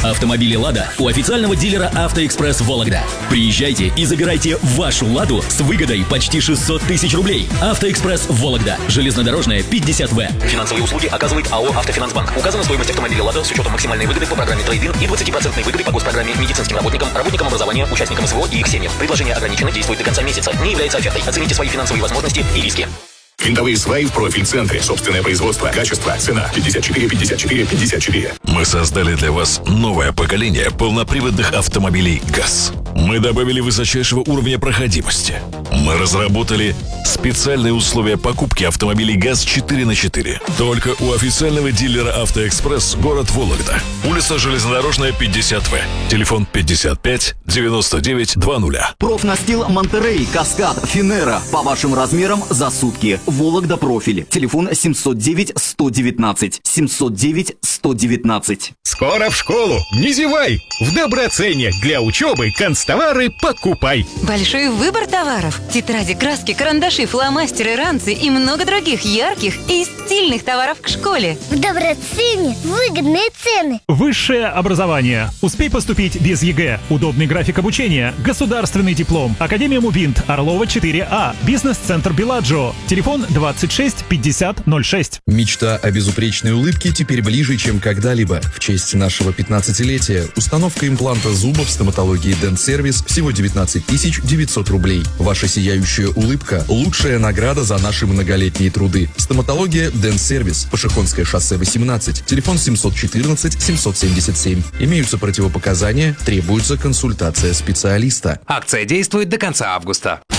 Автомобили «Лада» у официального дилера «Автоэкспресс» Вологда. Приезжайте и забирайте вашу «Ладу» с выгодой почти 600 тысяч рублей. «Автоэкспресс» Вологда. Железнодорожная, 50В. Финансовые услуги оказывает АО «Автофинансбанк». Указана стоимость автомобиля «Лада» с учетом максимальной выгоды по программе «Трейд-ин» и 20% выгоды по госпрограмме медицинским работникам, работникам образования, участникам СВО и их семьям. Предложение ограничено, действует до конца месяца. Не является офертой. Оцените свои финансовые возможности и риски. Винтовые сваи в профиль-центре. Собственное производство, качество, цена. 54 54 54. Мы создали для вас новое поколение полноприводных автомобилей ГАЗ. Мы добавили высочайшего уровня проходимости. Мы разработали специальные условия покупки автомобилей ГАЗ 4×4. Только у официального дилера «Автоэкспресс», город Вологда. Улица Железнодорожная, 50В. Телефон 55 99 20. Профнастил Монтерей, Каскад, Финера. По вашим размерам за сутки. Вологда профиль. Телефон 709 119. 709 119. Скоро в школу. Не зевай. В доброцене. Для учебы канцтовары покупай. Большой выбор товаров. Тетради, краски, карандаши, фломастеры, ранцы и много других ярких и стильных товаров к школе. В доброцене выгодные цены. Высшее образование. Успей поступить без ЕГЭ. Удобный график обучения. Государственный диплом. Академия Мубинт. Орлова 4А. Бизнес-центр Беладжо. Телефон 26 50 06. Мечта о безупречной улыбке теперь ближе, чем когда-либо. В честь нашего 15-летия установка импланта зуба в стоматологии Dent Service всего 19 900 рублей. Ваша сияющая улыбка – лучшая награда за наши многолетние труды. Стоматология Dent Service. Пашихонское шоссе 18. Телефон 714 777. Имеются противопоказания, требуется консультация специалиста. Акция действует до конца августа.